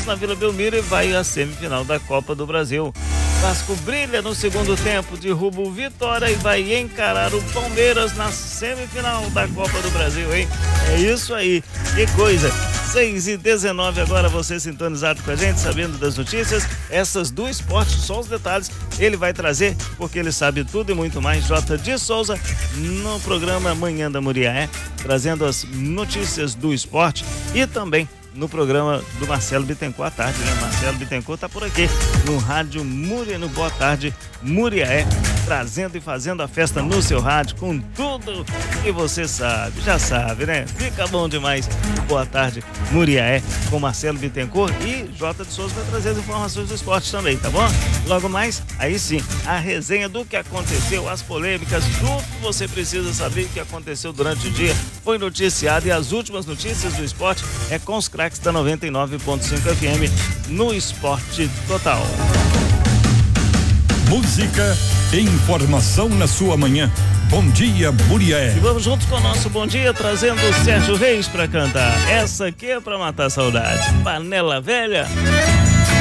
na Vila Belmiro e vai à semifinal da Copa do Brasil. Vasco brilha no segundo tempo, derruba o Vitória e vai encarar o Palmeiras na semifinal da Copa do Brasil, hein? É isso aí, que coisa! 6h19 agora, você sintonizado com a gente, sabendo das notícias, essas do esporte, só os detalhes, ele vai trazer, porque ele sabe tudo e muito mais. J. de Souza, no programa Manhã da Muriaé, trazendo as notícias do esporte e também no programa do Marcelo Bittencourt à tarde, né? Marcelo Bittencourt tá por aqui no Rádio Muriaé, no Boa Tarde Muriaé, trazendo e fazendo a festa no seu rádio com tudo que você sabe, já sabe, né? Fica bom demais. Boa Tarde Muriaé com Marcelo Bittencourt e J. de Souza vai trazer as informações do esporte também, tá bom? Logo mais, aí sim, a resenha do que aconteceu, as polêmicas, tudo que você precisa saber que aconteceu durante o dia, foi noticiado, e as últimas notícias do esporte é com os craques da 99.5 FM no Esporte Total. Música e informação na sua manhã. Bom dia, Muriaé. E vamos juntos com o nosso Bom Dia, trazendo o Sérgio Reis pra cantar. Essa aqui é pra matar a saudade. Panela Velha.